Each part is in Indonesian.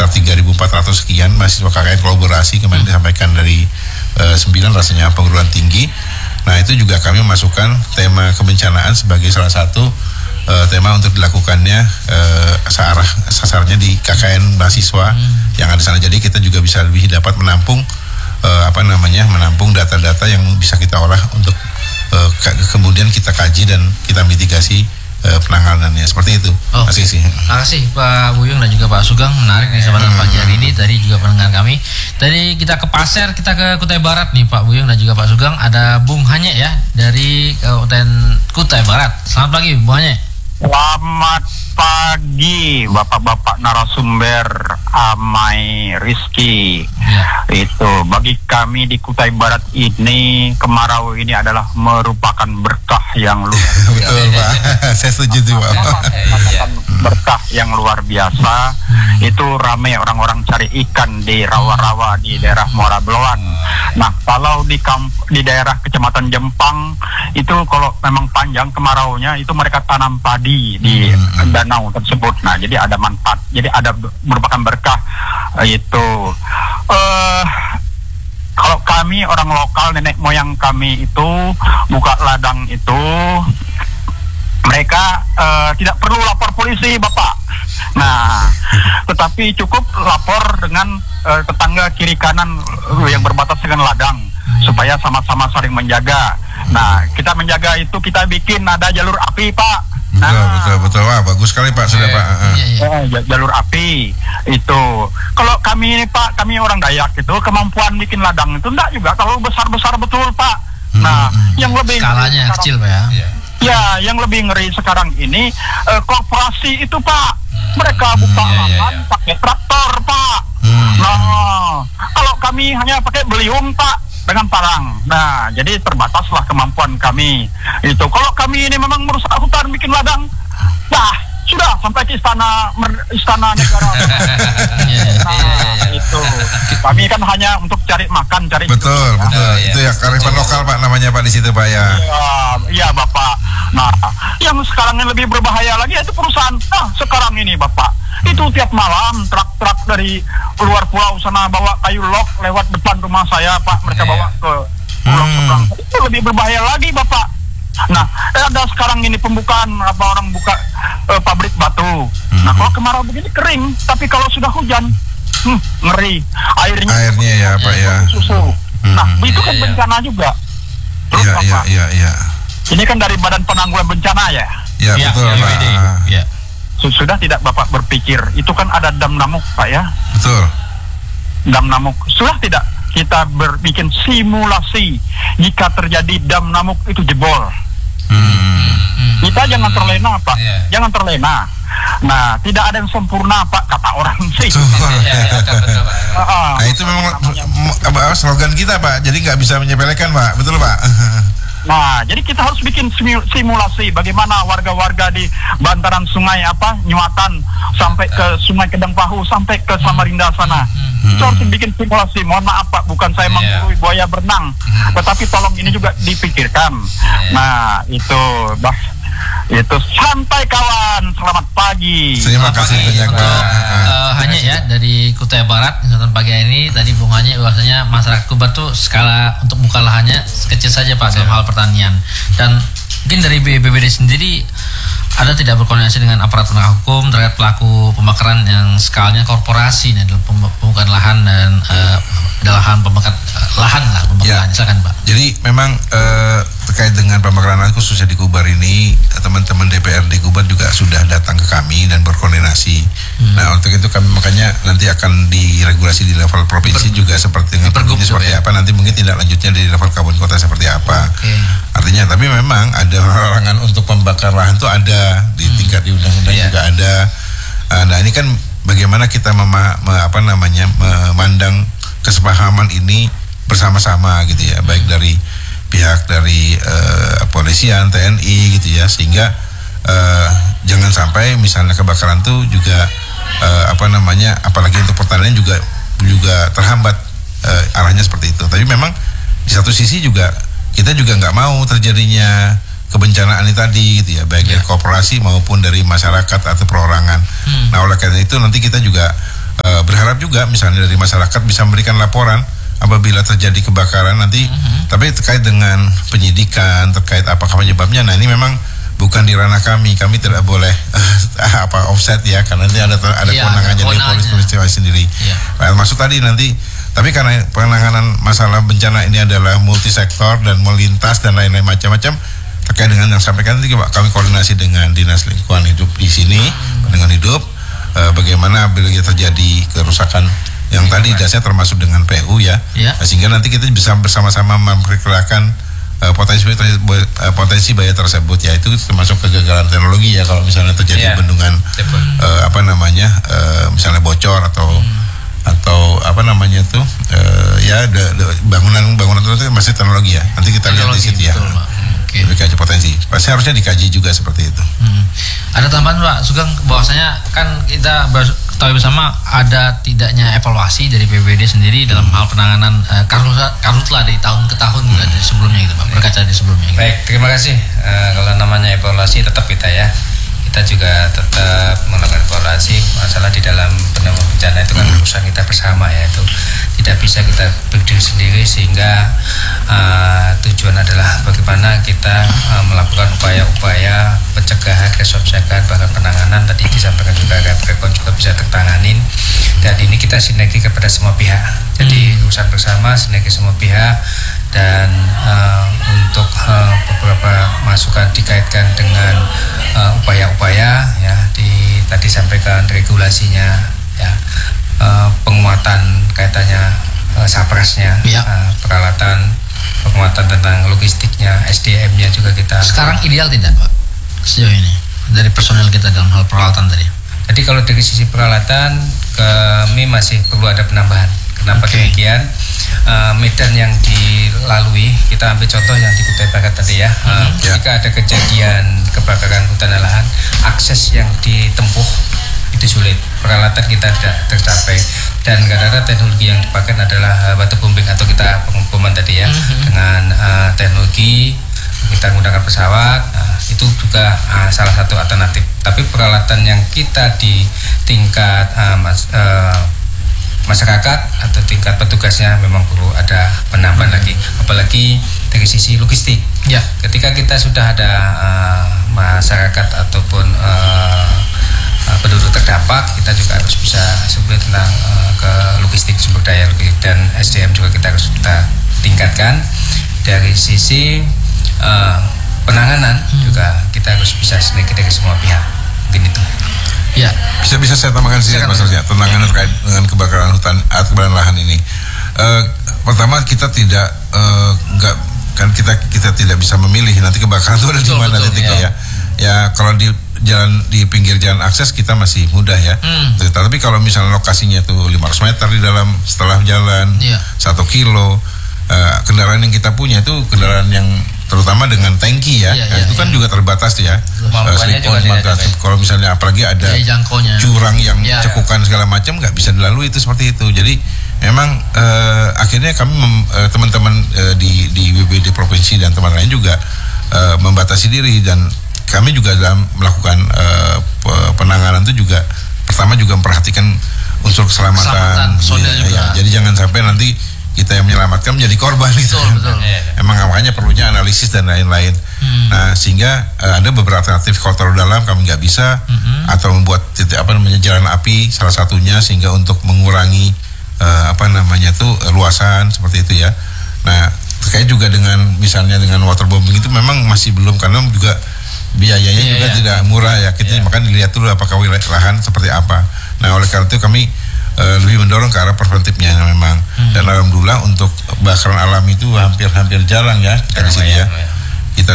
sekitar 3.400 sekian mahasiswa KKN kolaborasi kemarin disampaikan dari 9 rasanya perguruan tinggi. Nah itu juga kami memasukkan tema kebencanaan sebagai salah satu tema untuk dilakukannya sasarnya di KKN mahasiswa yang ada di sana. Jadi kita juga bisa lebih dapat menampung menampung data-data yang bisa kita olah untuk kemudian kita kaji dan kita mitigasi penanganannya seperti itu. Terima kasih Pak Buyung dan juga Pak Sugeng, menarik nih kesempatan pagi hari ini. Tadi juga pendengar kami. Tadi kita ke Pasir, kita ke Kutai Barat nih Pak Buyung dan juga Pak Sugeng. Ada Bung Hanye ya dari Kabupaten Kutai Barat. Selamat pagi Bung Hanye. Selamat pagi bapak-bapak narasumber Amai Rizky. Itu bagi kami di Kutai Barat ini, kemarau ini adalah merupakan berkah yang luar biasa. Betul Pak, saya setuju tuh Pak. Berkah yang luar biasa. Itu ramai orang-orang cari ikan di rawa-rawa di daerah Muara Beloan. Nah kalau di daerah Kecamatan Jempang itu kalau memang panjang kemaraunya itu mereka tanam padi di danau tersebut. Nah jadi ada manfaat, jadi ada merupakan berkah itu. Kalau kami orang lokal, nenek moyang kami itu buka ladang itu mereka tidak perlu lapor polisi Bapak. Nah tetapi cukup lapor dengan tetangga kiri kanan yang berbatas dengan ladang supaya sama-sama saling menjaga. Nah kita menjaga itu kita bikin ada jalur api Pak. Betul. Wah, bagus sekali Pak, sudah Pak. Jalur api itu. Kalau kami ini Pak, kami orang Dayak itu kemampuan bikin ladang itu enggak juga terlalu besar-besar betul Pak. Nah, yang lebih skalanya kecil Pak ya. Ya, yang lebih ngeri sekarang ini korporasi itu Pak. Mereka buka lahan pakai traktor Pak. Nah, kalau kami hanya pakai beliung Pak dengan parang. Nah, jadi terbataslah kemampuan kami. Itu kalau kami ini memang merusak hutan bikin ladang, sudah sampai ke istana negara. Itu kami kan hanya untuk cari makan, cari betul. Itu ya kearifan lokal Pak namanya Pak di situ Pak ya. Iya Bapak. Nah, yang sekarang yang lebih berbahaya lagi itu perusahaan. Nah, sekarang ini Bapak, itu tiap malam truk-truk dari luar pulau sana bawa kayu log lewat depan rumah saya Pak, mereka bawa ke pulau seberang. Itu lebih berbahaya lagi Bapak. Nah, ada sekarang ini pembukaan orang buka pabrik batu. Nah, kalau kemarau begini kering, tapi kalau sudah hujan ngeri. Airnya ya Pak ya. Susu. Nah, itu kan bencana juga. Terus Iya. Ini kan dari Badan Penanggulangan Bencana ya. Iya betul Pak. Ya. Sudah tidak Bapak berpikir itu kan ada dam Namuk Pak ya? Betul. Dam Namuk. Sudah tidak kita berbikin simulasi jika terjadi dam Namuk itu jebol. Kita jangan terlena Pak, jangan terlena. Nah, tidak ada yang sempurna Pak, kata orang sih. Nah itu memang slogan kita Pak, jadi nggak bisa menyepelekan Pak, betul Pak. Nah, jadi kita harus bikin simulasi bagaimana warga-warga di bantaran sungai Nyuatan sampai ke Sungai Kedang Pahu sampai ke Samarinda sana. Itu harus bikin simulasi. Mohon maaf Pak, bukan saya menggurui buaya berenang, tetapi tolong ini juga dipikirkan. Nah, itu santai kawan, selamat pagi. Terima kasih banyak Pak. Hanya ya dari Kutai Barat kesempatan pagi ini tadi Bung Hanye bahwasanya masyarakat Kubar tuh skala untuk buka lahannya kecil saja Pak dalam hal pertanian, dan mungkin dari BPBD sendiri ada tidak berkoordinasi dengan aparat penegak hukum terkait pelaku pembakaran yang skalanya korporasi nih dalam pembukaan lahan dan lahan pembakaran lahan lah pembakaran. Silakan Pak. Jadi memang terkait dengan pembakaran lahan khususnya di Kubar ini, teman-teman DPRD Kubar juga sudah datang ke kami dan berkoordinasi. Nah untuk itu kami makanya nanti akan diregulasi di level provinsi juga seperti dengan pergubnya seperti apa, nanti mungkin tidak lanjutnya di level kabupaten kota seperti apa. Artinya tapi memang ada larangan untuk pembakar lahan itu ada di tingkat di undang-undang juga ada. Nah ini kan bagaimana kita memandang kesepahaman ini bersama-sama gitu ya, baik dari pihak dari polisian, TNI gitu ya, sehingga jangan sampai misalnya kebakaran tuh juga apalagi untuk pertanian juga terhambat arahnya seperti itu. Tapi memang di satu sisi juga kita juga nggak mau terjadinya kebencanaan ini tadi gitu ya, baik dari korporasi maupun dari masyarakat atau perorangan. Nah oleh karena itu nanti kita juga berharap berharap juga misalnya dari masyarakat bisa memberikan laporan apabila terjadi kebakaran nanti, tapi terkait dengan penyidikan, terkait apakah penyebabnya. Nah, ini memang bukan di ranah kami tidak boleh offset ya, karena ini ada kewenangannya dari polisi sendiri. Nah, maksud tadi nanti, tapi karena penanganan masalah bencana ini adalah multisektor dan melintas dan lain-lain macam-macam, terkait dengan yang sampaikan nanti kami koordinasi dengan Dinas Lingkungan Hidup di sini, dengan hidup, bagaimana bila terjadi kerusakan yang tadi dasarnya termasuk dengan PU ya. Sehingga nanti kita bisa bersama-sama memperkirakan potensi bahaya tersebut, ya itu termasuk kegagalan teknologi ya, kalau misalnya terjadi bendungan misalnya bocor atau bangunan itu masih teknologi ya, nanti kita lihat di situ ya. Dikaji potensi, pasti harusnya dikaji juga seperti itu. Ada tambahan Pak Sugeng, bahwasanya kan kita ketahui bersama ada tidaknya evaluasi dari BPBD sendiri dalam hal penanganan karhutla dari tahun ke tahun dari sebelumnya gitu Pak, berkaca dari sebelumnya. Baik, terima kasih. Kalau namanya evaluasi tetap kita juga tetap melakukan evaluasi. Masalah di dalam penanggulangan bencana itu kan urusan kita bersama ya, itu tidak bisa kita berdiri sendiri, sehingga tujuan adalah bagaimana kita melakukan upaya-upaya pencegahan, resorpsiakan, bahkan penanganan tadi disampaikan juga Reprekon juga bisa tertanganin, dan ini kita sinergi kepada semua pihak. Jadi urusan bersama, sinergi semua pihak, dan untuk beberapa masukan dikaitkan dengan upaya-upaya ya, tadi sampaikan regulasinya ya, penguatan kaitannya saprasnya, peralatan, penguatan tentang logistiknya, SDM-nya juga kita. Sekarang ideal tidak Pak sejauh ini dari personel kita dalam hal peralatan tadi? Jadi kalau dari sisi peralatan kami masih perlu ada penambahan. Kenapa demikian? Medan yang dilalui, kita ambil contoh yang di Kutai Barat tadi ya. Jika ada kejadian kebakaran hutan dan lahan, akses yang ditempuh itu sulit, peralatan kita tidak tercapai, dan kadang-kadang teknologi yang dipakai adalah waterbombing atau kita pengeboman tadi ya, dengan teknologi kita menggunakan pesawat. Itu juga salah satu alternatif. Tapi peralatan yang kita di tingkat masyarakat atau tingkat petugasnya memang perlu ada penambahan lagi, apalagi dari sisi logistik. Ketika kita sudah ada masyarakat ataupun penduduk terdampak, kita juga harus bisa sebut tentang ke logistik, sumber daya logistik, dan SDM juga kita harus kita tingkatkan. Dari sisi penanganan juga kita harus bisa sinergi dari semua pihak. Mungkin itu. Bisa saya tambahkan sedikit maksudnya penanganan terkait dengan kebakaran hutan atau kebakaran lahan ini. Pertama kita tidak kita tidak bisa memilih nanti kebakaran itu ada di mana titiknya ya. Ya kalau di pinggir jalan akses kita masih mudah ya. Tapi kalau misalnya lokasinya itu 500 meter di dalam setelah jalan 1 kilo, kendaraan yang kita punya itu kendaraan yang terutama dengan tangki ya, itu kan juga terbatas ya. Kalau misalnya apalagi ada jurang yang cekukan segala macam, nggak bisa dilalui itu seperti itu. Jadi memang akhirnya kami teman-teman di BPBD provinsi dan teman lain juga membatasi diri, dan kami juga dalam melakukan penanganan itu juga pertama juga memperhatikan unsur keselamatan. Jadi jangan sampai nanti kita yang menyelamatkan menjadi korban gitu. Betul. Emang makanya perlunya analisis dan lain-lain. Nah sehingga ada beberapa alternatif kalau terlalu dalam kami nggak bisa, atau membuat jalan api salah satunya, sehingga untuk mengurangi luasan seperti itu ya. Nah terkait juga dengan misalnya dengan waterbombing itu memang masih belum, karena juga biayanya juga tidak murah ya. Kita makanya dilihat dulu apakah wilayah lahan seperti apa. Nah oleh karena itu kami lebih mendorong ke arah preventifnya memang. Dan alhamdulillah untuk kebakaran alam itu hampir jarang ya dari sini ya. Kita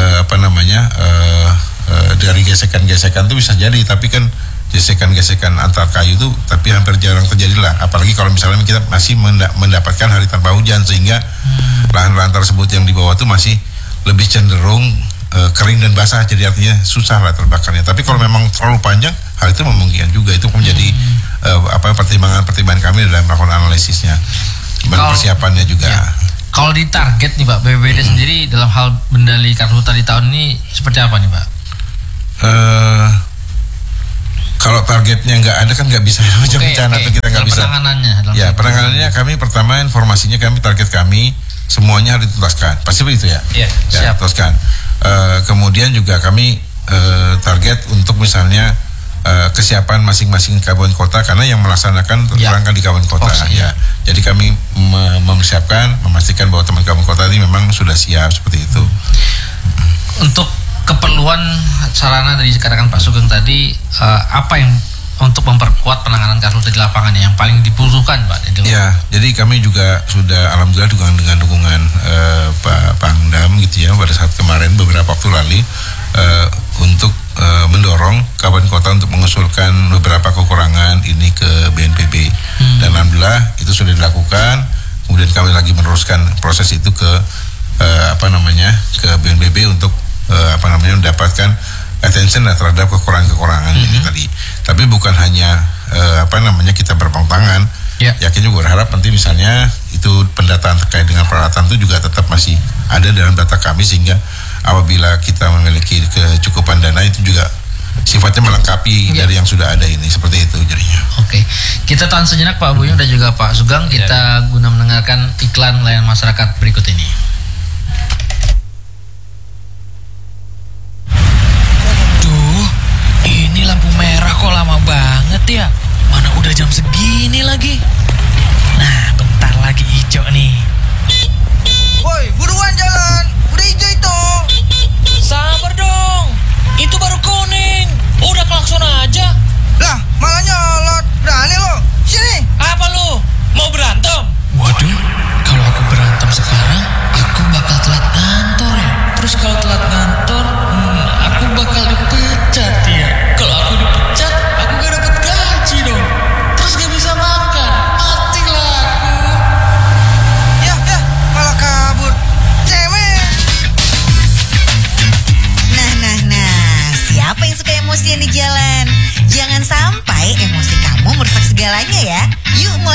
dari gesekan-gesekan itu bisa jadi, tapi kan gesekan-gesekan antar kayu itu tapi hampir jarang terjadi lah. Apalagi kalau misalnya kita masih mendapatkan hari tanpa hujan, sehingga lahan-lahan tersebut yang di bawah itu masih lebih cenderung kering dan basah, jadi artinya susah lah terbakarnya. Tapi kalau memang terlalu panjang, hal itu memungkinkan juga. Itu menjadi pertimbangan kami dalam melakukan analisisnya dan persiapannya juga. Kalau di target nih Pak, BPBD sendiri dalam hal mendali karhutla di tahun ini seperti apa nih Pak? Kalau targetnya nggak ada kan nggak bisa macam bencana atau kita nggak bisa. Penanganannya. Ya, penanganannya kami pertama informasinya target kami semuanya harus dituntaskan. Pasti begitu ya? Iya, Ya, tuntaskan. Kemudian juga kami target untuk misalnya kesiapan masing-masing kabupaten kota karena yang melaksanakan terangkan di kabupaten kota. Ya. Jadi kami mempersiapkan, memastikan bahwa teman kabupaten kota ini memang sudah siap seperti itu. Untuk keperluan sarana dari katakan Pak Sugeng tadi, apa yang untuk memperkuat penanganan kasus di lapangan yang paling dibutuhkan, Pak? Ya, jadi kami juga sudah alhamdulillah dengan dukungan Pak Pangdam gitu ya pada saat kemarin beberapa waktu lalu untuk mendorong kabupaten kota untuk mengusulkan beberapa kekurangan ini ke BNPB dan alhamdulillah itu sudah dilakukan. Kemudian kami lagi meneruskan proses itu ke ke BNPB untuk mendapatkan attention terhadap kekurangan-kekurangan ini tadi. Tapi bukan hanya kita berpangku tangan. Yakin juga berharap nanti misalnya itu pendataan terkait dengan peralatan itu juga tetap masih ada dalam data kami sehingga apabila kita memiliki kecukupan dana itu juga sifatnya melengkapi dari yang sudah ada ini, seperti itu jadinya. Oke, kita tahan sejenak Pak Buyung dan juga Pak Sugeng, kita guna mendengarkan iklan layanan masyarakat berikut ini. Duh, ini lampu merah kok lama banget ya. Mana udah jam segini lagi. Nah, bentar lagi hijau nih. Woi, buruan jalan. Udah hijau itu. Sabar dong. Itu baru kuning. Udah klakson aja. Lah, malah nyolot. Berani lo. Sini. Apa lu? Mau berantem? Waduh, kalau aku berantem sekarang, aku bakal telat kantor ya. Terus kalau telat kantor, aku bakal dipecat ya. Kalau aku dipecat, aku gak dapet gaji dong. Terus gak bisa makan. Matilah aku. Ya, malah kabur. Cewek. Nah, siapa yang suka emosian di jalan? Jangan sampai emosi kamu merusak segalanya ya. Yuk